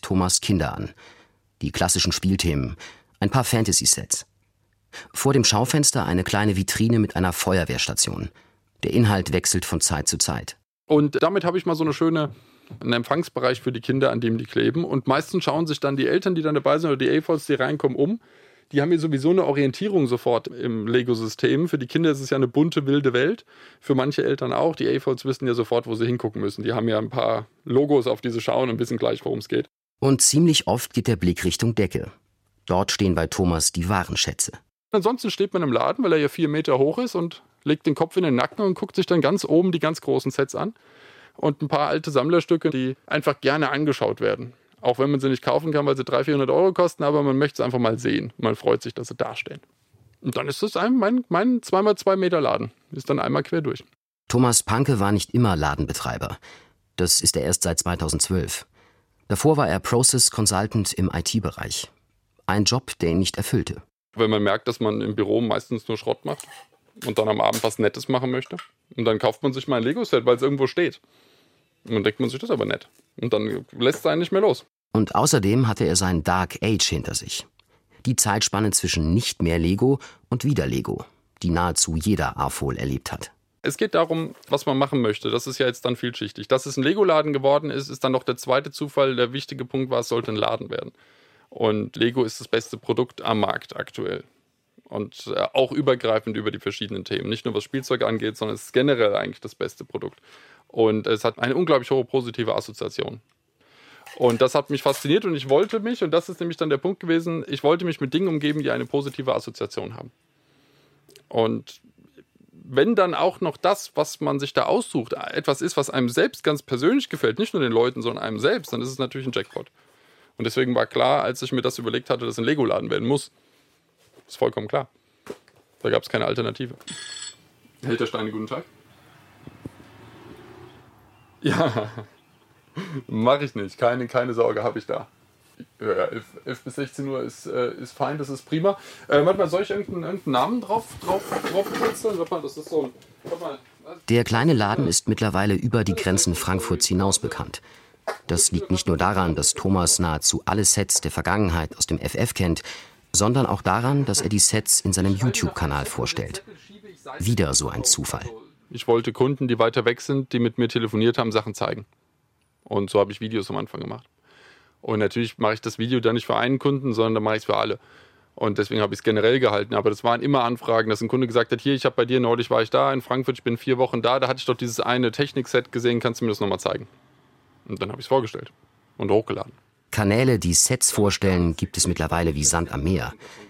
Thomas Kinder an. Die klassischen Spielthemen, ein paar Fantasy-Sets. Vor dem Schaufenster eine kleine Vitrine mit einer Feuerwehrstation. Der Inhalt wechselt von Zeit zu Zeit. Und damit habe ich mal so einen Empfangsbereich für die Kinder, an dem die kleben. Und meistens schauen sich dann die Eltern, die dann dabei sind, oder die AFOLs, die reinkommen, um. Die haben hier sowieso eine Orientierung sofort im Lego-System. Für die Kinder ist es ja eine bunte, wilde Welt. Für manche Eltern auch. Die AFOLs wissen ja sofort, wo sie hingucken müssen. Die haben ja ein paar Logos, auf die sie schauen und wissen gleich, worum es geht. Und ziemlich oft geht der Blick Richtung Decke. Dort stehen bei Thomas die wahren Schätze. Ansonsten steht man im Laden, weil er ja 4 Meter hoch ist und legt den Kopf in den Nacken und guckt sich dann ganz oben die ganz großen Sets an. Und ein paar alte Sammlerstücke, die einfach gerne angeschaut werden. Auch wenn man sie nicht kaufen kann, weil sie 300-400 Euro kosten, aber man möchte es einfach mal sehen. Man freut sich, dass sie dastehen. Und dann ist das mein 2x2 Meter Laden. Ist dann einmal quer durch. Thomas Panke war nicht immer Ladenbetreiber. Das ist er erst seit 2012. Davor war er Process Consultant im IT-Bereich. Ein Job, der ihn nicht erfüllte. Wenn man merkt, dass man im Büro meistens nur Schrott macht und dann am Abend was Nettes machen möchte. Und dann kauft man sich mal ein Lego-Set, weil es irgendwo steht. Und dann denkt man sich, das ist aber nett. Und dann lässt es einen nicht mehr los. Und außerdem hatte er sein Dark Age hinter sich. Die Zeitspanne zwischen nicht mehr Lego und wieder Lego, die nahezu jeder AFOL erlebt hat. Es geht darum, was man machen möchte. Das ist ja jetzt dann vielschichtig. Dass es ein Lego-Laden geworden ist, ist dann noch der zweite Zufall. Der wichtige Punkt war, es sollte ein Laden werden. Und Lego ist das beste Produkt am Markt aktuell. Und auch übergreifend über die verschiedenen Themen. Nicht nur was Spielzeug angeht, sondern es ist generell eigentlich das beste Produkt. Und es hat eine unglaublich hohe positive Assoziation. Und das hat mich fasziniert und ich wollte mich, und das ist nämlich dann der Punkt gewesen, ich wollte mich mit Dingen umgeben, die eine positive Assoziation haben. Und wenn dann auch noch das, was man sich da aussucht, etwas ist, was einem selbst ganz persönlich gefällt, nicht nur den Leuten, sondern einem selbst, dann ist es natürlich ein Jackpot. Und deswegen war klar, als ich mir das überlegt hatte, dass ein Lego-Laden werden muss, ist vollkommen klar. Da gab es keine Alternative. Hält der Stein, guten Tag? Ja, mache ich nicht. Keine Sorge habe ich da. Ja, 11 bis 16 Uhr ist fein, das ist prima. Manchmal soll ich irgendeinen Namen drauf kritzeln? Das ist so ein... Der kleine Laden ist mittlerweile über die Grenzen Frankfurts hinaus bekannt. Das liegt nicht nur daran, dass Thomas nahezu alle Sets der Vergangenheit aus dem FF kennt, sondern auch daran, dass er die Sets in seinem YouTube-Kanal vorstellt. Wieder so ein Zufall. Ich wollte Kunden, die weiter weg sind, die mit mir telefoniert haben, Sachen zeigen. Und so habe ich Videos am Anfang gemacht. Und natürlich mache ich das Video dann nicht für einen Kunden, sondern dann mache ich es für alle. Und deswegen habe ich es generell gehalten. Aber das waren immer Anfragen, dass ein Kunde gesagt hat, hier, ich habe bei dir, neulich war ich da in Frankfurt, ich bin 4 Wochen da hatte ich doch dieses eine Technikset gesehen, kannst du mir das nochmal zeigen? Und dann habe ich es vorgestellt und hochgeladen. Kanäle, die Sets vorstellen, gibt es mittlerweile wie Sand am Meer.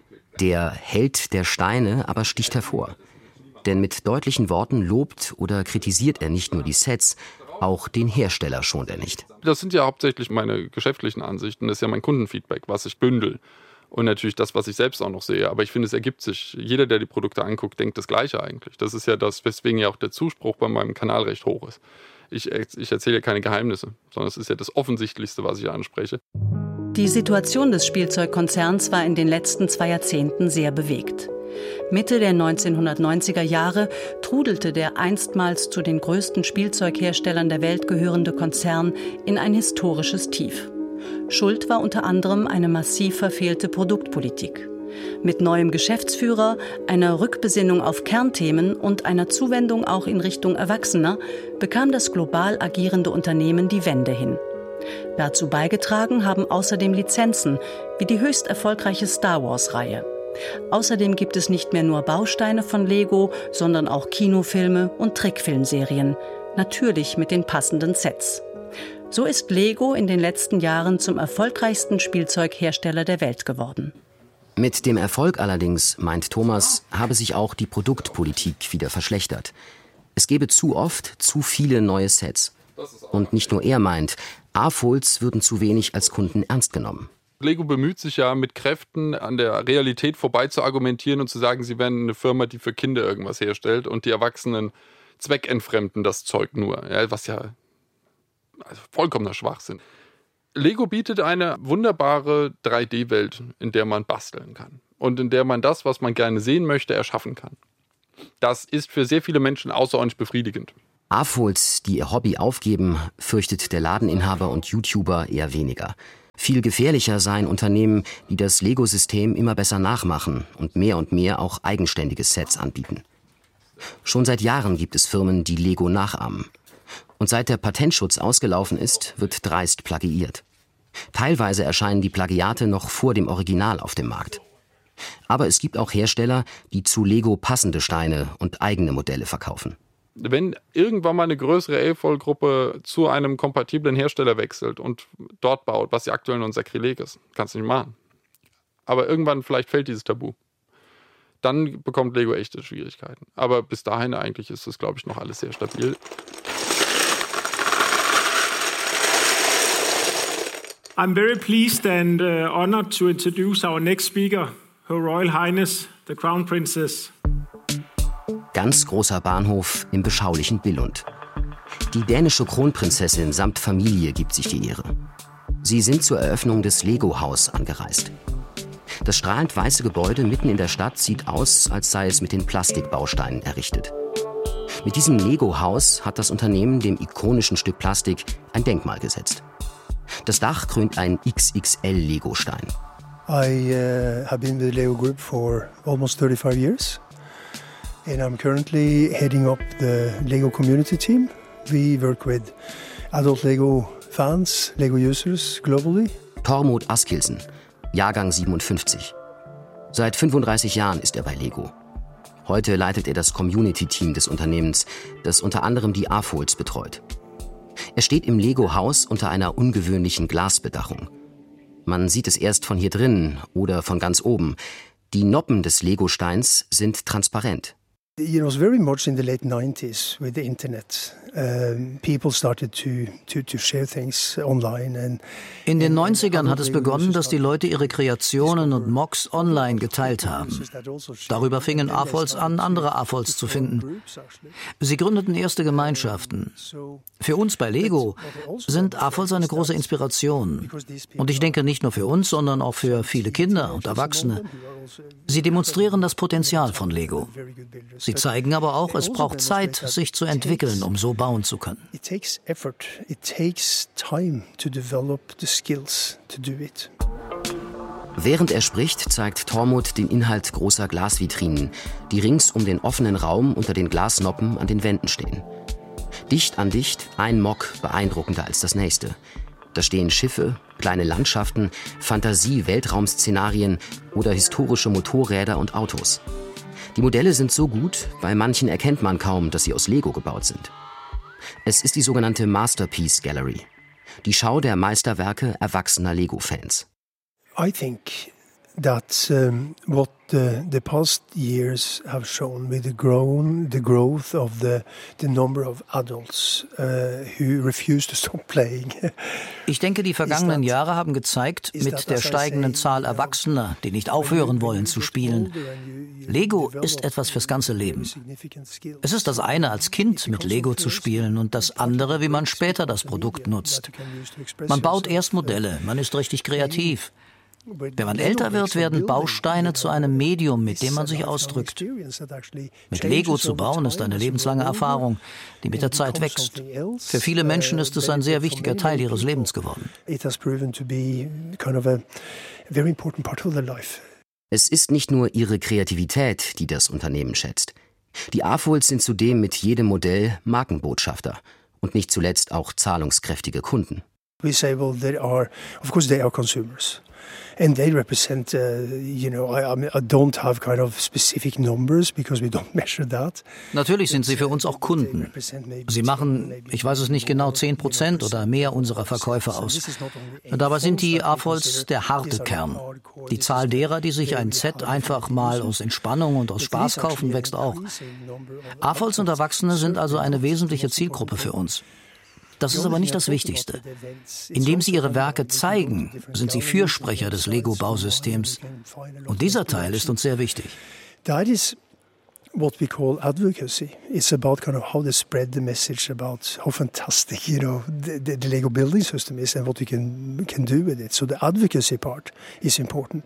Der Held der Steine aber sticht hervor. Denn mit deutlichen Worten lobt oder kritisiert er nicht nur die Sets, auch den Hersteller schont er nicht. Das sind ja hauptsächlich meine geschäftlichen Ansichten, das ist ja mein Kundenfeedback, was ich bündel. Und natürlich das, was ich selbst auch noch sehe. Aber ich finde, es ergibt sich. Jeder, der die Produkte anguckt, denkt das Gleiche eigentlich. Das ist ja das, weswegen ja auch der Zuspruch bei meinem Kanal recht hoch ist. Ich erzähle ja keine Geheimnisse, sondern es ist ja das Offensichtlichste, was ich anspreche. Die Situation des Spielzeugkonzerns war in den letzten 2 Jahrzehnten sehr bewegt. Mitte der 1990er Jahre trudelte der einstmals zu den größten Spielzeugherstellern der Welt gehörende Konzern in ein historisches Tief. Schuld war unter anderem eine massiv verfehlte Produktpolitik. Mit neuem Geschäftsführer, einer Rückbesinnung auf Kernthemen und einer Zuwendung auch in Richtung Erwachsener bekam das global agierende Unternehmen die Wende hin. Dazu beigetragen haben außerdem Lizenzen, wie die höchst erfolgreiche Star-Wars-Reihe. Außerdem gibt es nicht mehr nur Bausteine von Lego, sondern auch Kinofilme und Trickfilmserien, natürlich mit den passenden Sets. So ist Lego in den letzten Jahren zum erfolgreichsten Spielzeughersteller der Welt geworden. Mit dem Erfolg allerdings, meint Thomas, habe sich auch die Produktpolitik wieder verschlechtert. Es gebe zu oft zu viele neue Sets. Und nicht nur er meint, AFOLs würden zu wenig als Kunden ernst genommen. Lego bemüht sich ja mit Kräften an der Realität vorbei zu argumentieren und zu sagen, sie wären eine Firma, die für Kinder irgendwas herstellt und die Erwachsenen zweckentfremden das Zeug nur. Ja, was ja vollkommener Schwachsinn. Lego bietet eine wunderbare 3D-Welt, in der man basteln kann und in der man das, was man gerne sehen möchte, erschaffen kann. Das ist für sehr viele Menschen außerordentlich befriedigend. AFOLs, die ihr Hobby aufgeben, fürchtet der Ladeninhaber und YouTuber eher weniger. Viel gefährlicher seien Unternehmen, die das Lego-System immer besser nachmachen und mehr auch eigenständige Sets anbieten. Schon seit Jahren gibt es Firmen, die Lego nachahmen. Und seit der Patentschutz ausgelaufen ist, wird dreist plagiiert. Teilweise erscheinen die Plagiate noch vor dem Original auf dem Markt. Aber es gibt auch Hersteller, die zu Lego passende Steine und eigene Modelle verkaufen. Wenn irgendwann mal eine größere A-Foil-Gruppe zu einem kompatiblen Hersteller wechselt und dort baut, was ja aktuell nur ein Sakrileg ist, kannst du nicht machen. Aber irgendwann vielleicht fällt dieses Tabu. Dann bekommt Lego echte Schwierigkeiten. Aber bis dahin eigentlich ist das, glaube ich, noch alles sehr stabil. I'm very pleased and honored to introduce our next speaker, Her Royal Highness, the Crown Princess. Ganz großer Bahnhof im beschaulichen Billund. Die dänische Kronprinzessin samt Familie gibt sich die Ehre. Sie sind zur Eröffnung des Lego-Haus angereist. Das strahlend weiße Gebäude mitten in der Stadt sieht aus, als sei es mit den Plastikbausteinen errichtet. Mit diesem Lego-Haus hat das Unternehmen dem ikonischen Stück Plastik ein Denkmal gesetzt. Das Dach krönt ein XXL-Lego-Stein. I have been with the Lego Group for almost 35 years. And I'm currently heading up the Lego community team. We work with adult Lego fans, Lego users globally. Tormod Askildsen, Jahrgang 57. Seit 35 Jahren ist er bei Lego. Heute leitet er das Community-Team des Unternehmens, das unter anderem die AFOLs betreut. Er steht im Lego-Haus unter einer ungewöhnlichen Glasbedachung. Man sieht es erst von hier drinnen oder von ganz oben. Die Noppen des Lego-Steins sind transparent. It was very much in the late 90s with the internet. People started to share things online. In den 90ern hat es begonnen, dass die Leute ihre Kreationen und Mocks online geteilt haben. Darüber fingen AFOLs an, andere AFOLs zu finden. Sie gründeten erste Gemeinschaften. Für uns bei Lego sind AFOLs eine große Inspiration. Und ich denke nicht nur für uns, sondern auch für viele Kinder und Erwachsene. Sie demonstrieren das Potenzial von Lego. Sie zeigen aber auch, es braucht Zeit, sich zu entwickeln, um so bauen zu können. It takes effort. It takes time to develop the skills to do it. Während er spricht, zeigt Tormod den Inhalt großer Glasvitrinen, die rings um den offenen Raum unter den Glasnoppen an den Wänden stehen. Dicht an dicht, ein Mock beeindruckender als das nächste. Da stehen Schiffe, kleine Landschaften, Fantasie-Weltraum-Szenarien oder historische Motorräder und Autos. Die Modelle sind so gut, bei manchen erkennt man kaum, dass sie aus Lego gebaut sind. Es ist die sogenannte Masterpiece Gallery, die Schau der Meisterwerke erwachsener Lego-Fans. I think that what the past years have shown with the growth of the number of adults who refuse to stop playing. Ich denke, die vergangenen Jahre haben gezeigt, mit der steigenden Zahl Erwachsener, die nicht aufhören wollen zu spielen. Lego ist etwas fürs ganze Leben. Es ist das eine, als Kind mit Lego zu spielen, und das andere, wie man später das Produkt nutzt. Man baut erst Modelle, man ist richtig kreativ. Wenn man älter wird, werden Bausteine zu einem Medium, mit dem man sich ausdrückt. Mit Lego zu bauen ist eine lebenslange Erfahrung, die mit der Zeit wächst. Für viele Menschen ist es ein sehr wichtiger Teil ihres Lebens geworden. Es ist nicht nur ihre Kreativität, die das Unternehmen schätzt. Die AFOLs sind zudem mit jedem Modell Markenbotschafter und nicht zuletzt auch zahlungskräftige Kunden. We say, well, they are consumers. And they represent, I don't have kind of specific numbers because we don't measure that. Natürlich sind sie für uns auch Kunden. Sie machen, ich weiß es nicht genau, 10% oder mehr unserer Verkäufe aus. Dabei sind die AFOLs der harte Kern. Die Zahl derer, die sich ein Set einfach mal aus Entspannung und aus Spaß kaufen, wächst auch. AFOLs und Erwachsene sind also eine wesentliche Zielgruppe für uns. Das ist aber nicht das Wichtigste. Indem sie ihre Werke zeigen, sind sie Fürsprecher des Lego-Bausystems. Und dieser Teil ist uns sehr wichtig. That is what we call advocacy. It's about kind of how they spread the message about how fantastic, the Lego building system is and what we can do with it. So the advocacy part is important.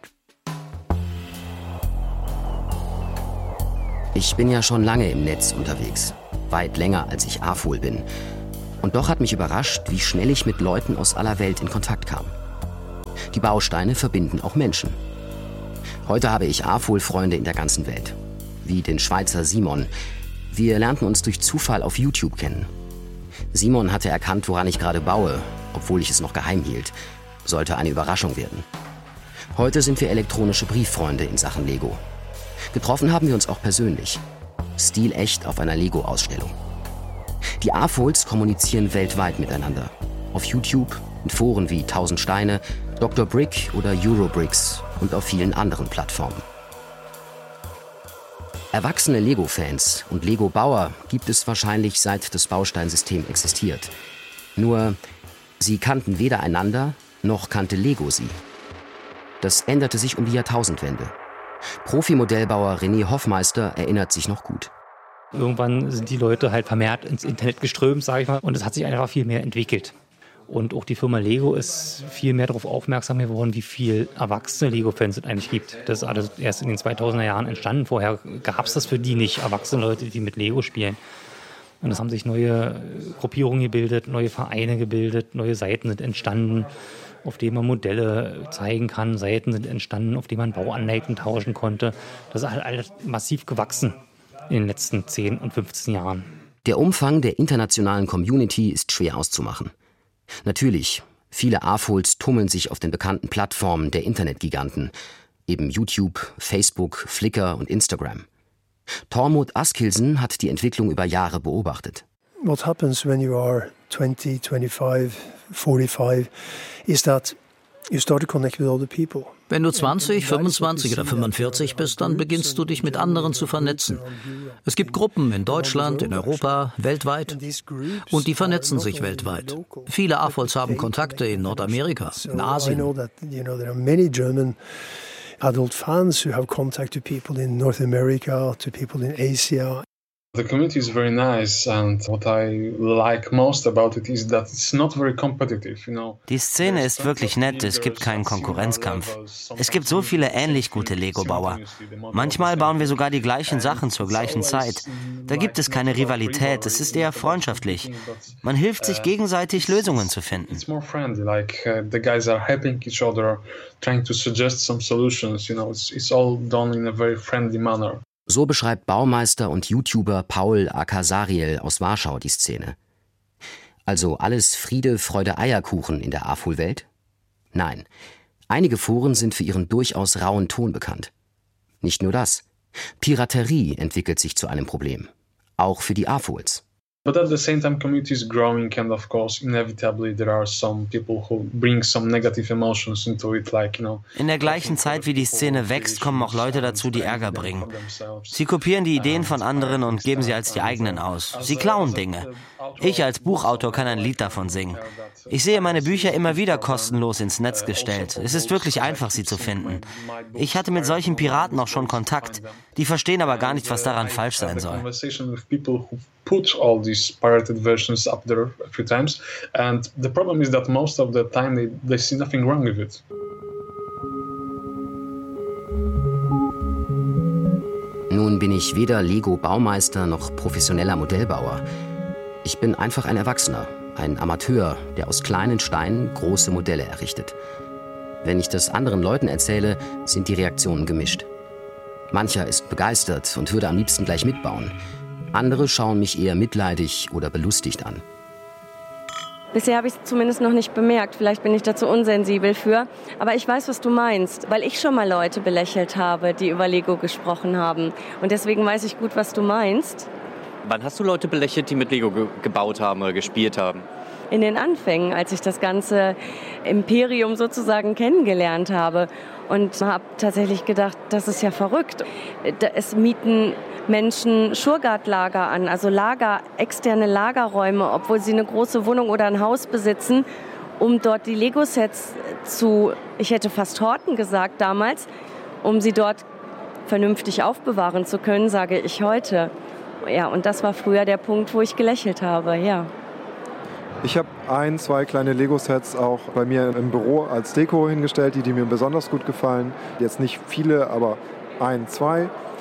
Ich bin ja schon lange im Netz unterwegs. Weit länger, als ich AFOL bin. Und doch hat mich überrascht, wie schnell ich mit Leuten aus aller Welt in Kontakt kam. Die Bausteine verbinden auch Menschen. Heute habe ich AFOL-Freunde in der ganzen Welt, wie den Schweizer Simon. Wir lernten uns durch Zufall auf YouTube kennen. Simon hatte erkannt, woran ich gerade baue, obwohl ich es noch geheim hielt. Sollte eine Überraschung werden. Heute sind wir elektronische Brieffreunde in Sachen Lego. Getroffen haben wir uns auch persönlich. Stilecht auf einer Lego-Ausstellung. Die AFOLs kommunizieren weltweit miteinander. Auf YouTube, in Foren wie 1000 Steine, Dr. Brick oder Eurobricks und auf vielen anderen Plattformen. Erwachsene Lego-Fans und Lego-Bauer gibt es wahrscheinlich seit das Bausteinsystem existiert. Nur, sie kannten weder einander, noch kannte Lego sie. Das änderte sich um die Jahrtausendwende. Profi-Modellbauer René Hoffmeister erinnert sich noch gut. Irgendwann sind die Leute halt vermehrt ins Internet geströmt, sage ich mal, und es hat sich einfach viel mehr entwickelt. Und auch die Firma Lego ist viel mehr darauf aufmerksam geworden, wie viel erwachsene Lego-Fans es eigentlich gibt. Das ist alles erst in den 2000er Jahren entstanden. Vorher gab es das für die nicht, erwachsene Leute, die mit Lego spielen. Und es haben sich neue Gruppierungen gebildet, neue Vereine gebildet, neue Seiten sind entstanden, auf denen man Modelle zeigen kann. Seiten sind entstanden, auf denen man Bauanleitungen tauschen konnte. Das ist halt alles massiv gewachsen in den letzten 10 und 15 Jahren. Der Umfang der internationalen Community ist schwer auszumachen. Natürlich, viele AFOLs tummeln sich auf den bekannten Plattformen der Internetgiganten, eben YouTube, Facebook, Flickr und Instagram. Tormod Askildsen hat die Entwicklung über Jahre beobachtet. What happens when you are 20, 25, 45 is that you start to connect with other people. Wenn du 20, 25 oder 45 bist, dann beginnst du dich mit anderen zu vernetzen. Es gibt Gruppen in Deutschland, in Europa, weltweit. Und die vernetzen sich weltweit. Viele AFOLs haben Kontakte in Nordamerika, in Asien. Adult fans who have contact to people in North America, to people in Asia. The community is very nice and what I like most about it is that it's not very competitive, you know. Die Szene ist wirklich nett, es gibt keinen Konkurrenzkampf. Es gibt so viele ähnlich gute Lego-Bauer. Manchmal bauen wir sogar die gleichen Sachen zur gleichen Zeit. Da gibt es keine Rivalität, es ist eher freundschaftlich. Man hilft sich gegenseitig, Lösungen zu finden. It's more friendly, like the guys are helping each other, trying to suggest some solutions, you know. It's all done in a very friendly manner. So beschreibt Baumeister und YouTuber Paul Akasariel aus Warschau die Szene. Also alles Friede, Freude, Eierkuchen in der AFOL-Welt? Nein. Einige Foren sind für ihren durchaus rauen Ton bekannt. Nicht nur das. Piraterie entwickelt sich zu einem Problem. Auch für die AFOLs. But at the same time, community is growing, and of course, inevitably there are some people who bring some negative emotions into it, like, you know. In der gleichen Zeit, wie die Szene wächst, kommen auch Leute dazu, die Ärger bringen. Sie kopieren die Ideen von anderen und geben sie als die eigenen aus. Sie klauen Dinge. Ich als Buchautor kann ein Lied davon singen. Ich sehe meine Bücher immer wieder kostenlos ins Netz gestellt. Es ist wirklich einfach, sie zu finden. Ich hatte mit solchen Piraten auch schon Kontakt. Die verstehen aber gar nicht, was daran falsch sein soll. Put all these pirated versions up there a few times, and the problem is that most of the time they see nothing wrong with it. Nun bin ich weder Lego-Baumeister noch professioneller Modellbauer. Ich bin einfach ein Erwachsener, ein Amateur, der aus kleinen Steinen große Modelle errichtet. Wenn ich das anderen Leuten erzähle, sind die Reaktionen gemischt. Mancher ist begeistert und würde am liebsten gleich mitbauen. Andere schauen mich eher mitleidig oder belustigt an. Bisher habe ich es zumindest noch nicht bemerkt. Vielleicht bin ich da zu unsensibel für. Aber ich weiß, was du meinst, weil ich schon mal Leute belächelt habe, die über Lego gesprochen haben. Und deswegen weiß ich gut, was du meinst. Wann hast du Leute belächelt, die mit Lego gebaut haben oder gespielt haben? In den Anfängen, als ich das ganze Imperium sozusagen kennengelernt habe. Und habe tatsächlich gedacht, das ist ja verrückt. Es mieten Menschen Shurgard-Lager an, also externe Lagerräume, obwohl sie eine große Wohnung oder ein Haus besitzen, um dort die Lego-Sets ich hätte fast horten gesagt damals, um sie dort vernünftig aufbewahren zu können, sage ich heute. Ja, und das war früher der Punkt, wo ich gelächelt habe, ja. Ich habe 1, 2 kleine Lego-Sets auch bei mir im Büro als Deko hingestellt, die mir besonders gut gefallen. Jetzt nicht viele, aber 1, 2.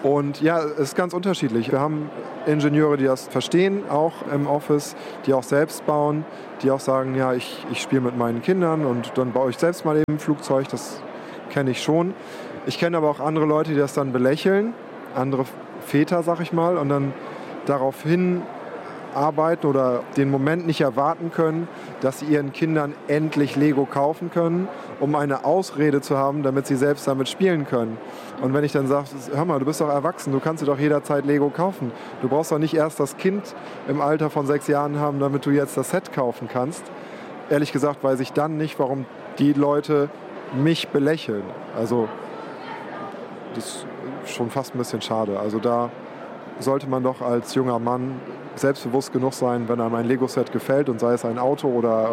Und ja, es ist ganz unterschiedlich. Wir haben Ingenieure, die das verstehen, auch im Office, die auch selbst bauen, die auch sagen, ja, ich spiele mit meinen Kindern und dann baue ich selbst mal eben ein Flugzeug, das kenne ich schon. Ich kenne aber auch andere Leute, die das dann belächeln, andere Väter, sag ich mal, und dann darauf hinarbeiten oder den Moment nicht erwarten können, dass sie ihren Kindern endlich Lego kaufen können, um eine Ausrede zu haben, damit sie selbst damit spielen können. Und wenn ich dann sage, hör mal, du bist doch erwachsen, du kannst dir doch jederzeit Lego kaufen. Du brauchst doch nicht erst das Kind im Alter von 6 Jahren haben, damit du jetzt das Set kaufen kannst. Ehrlich gesagt weiß ich dann nicht, warum die Leute mich belächeln. Also das ist schon fast ein bisschen schade. Also da sollte man doch als junger Mann selbstbewusst genug sein, wenn einem ein Lego-Set gefällt und sei es ein Auto oder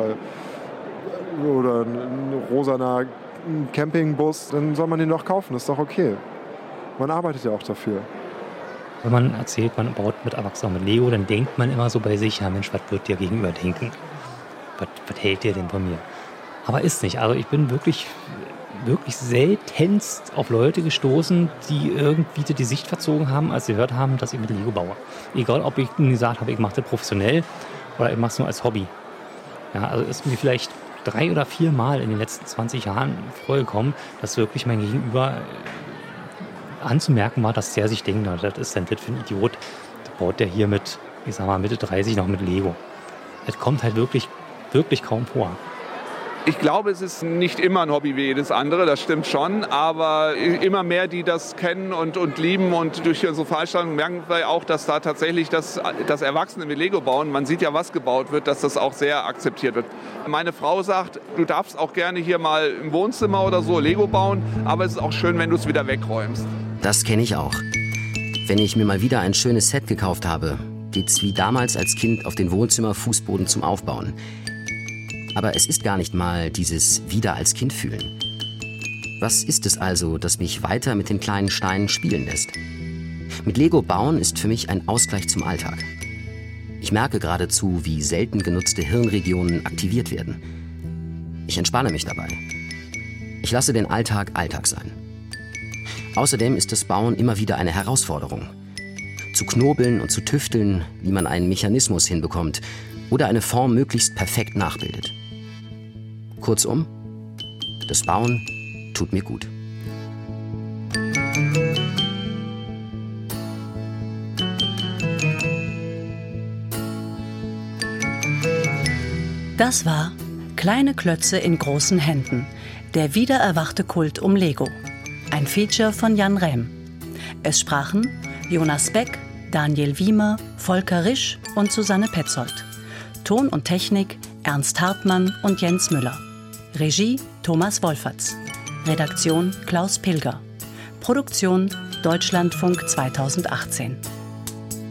ein rosaner Campingbus, dann soll man den doch kaufen, das ist doch okay. Man arbeitet ja auch dafür. Wenn man erzählt, man baut mit Erwachsenen mit Lego, dann denkt man immer so bei sich, ja Mensch, was wird dir gegenüber denken? Was hält dir denn von mir? Aber ist nicht. Also ich bin wirklich seltenst auf Leute gestoßen, die irgendwie die Sicht verzogen haben, als sie gehört haben, dass ich mit Lego baue. Egal, ob ich gesagt habe, ich mache das professionell oder ich mache es nur als Hobby. Ja, also ist mir vielleicht 3 oder 4 Mal in den letzten 20 Jahren vorgekommen, dass wirklich mein Gegenüber anzumerken war, dass der sich denkt, das ist denn das für ein Idiot, da baut der hier mit, ich sag mal, Mitte 30 noch mit Lego. Das kommt halt wirklich kaum vor. Ich glaube, es ist nicht immer ein Hobby wie jedes andere, das stimmt schon, aber immer mehr, die das kennen und lieben und durch unsere Veranstaltung merken wir auch, dass da tatsächlich das Erwachsene mit Lego bauen, man sieht ja, was gebaut wird, dass das auch sehr akzeptiert wird. Meine Frau sagt, du darfst auch gerne hier mal im Wohnzimmer oder so Lego bauen, aber es ist auch schön, wenn du es wieder wegräumst. Das kenne ich auch. Wenn ich mir mal wieder ein schönes Set gekauft habe, geht's wie damals als Kind auf den Wohnzimmerfußboden zum Aufbauen. Aber es ist gar nicht mal dieses wieder als Kind fühlen. Was ist es also, das mich weiter mit den kleinen Steinen spielen lässt? Mit Lego bauen ist für mich ein Ausgleich zum Alltag. Ich merke geradezu, wie selten genutzte Hirnregionen aktiviert werden. Ich entspanne mich dabei. Ich lasse den Alltag Alltag sein. Außerdem ist das Bauen immer wieder eine Herausforderung. Zu knobeln und zu tüfteln, wie man einen Mechanismus hinbekommt oder eine Form möglichst perfekt nachbildet. Kurzum, das Bauen tut mir gut. Das war Kleine Klötze in großen Händen. Der wiedererwachte Kult um Lego. Ein Feature von Jan Rehm. Es sprachen Jonas Beck, Daniel Wiemer, Volker Risch und Susanne Petzold. Ton und Technik Ernst Hartmann und Jens Müller. Regie Thomas Wolferts. Redaktion Klaus Pilger. Produktion Deutschlandfunk 2018.